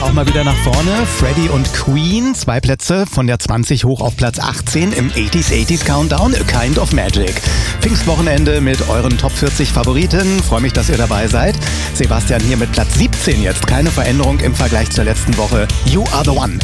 ja auch mal wieder nach vorne. Freddie und Queen, 2 Plätze von der 20 hoch auf Platz 18 im 80s Countdown, A Kind of Magic. Pfingstwochenende mit euren Top 40 Favoriten. Freue mich, dass ihr dabei seid. Sebastian hier mit Platz 17 jetzt. Keine Veränderung im Vergleich zur letzten Woche. You are the one.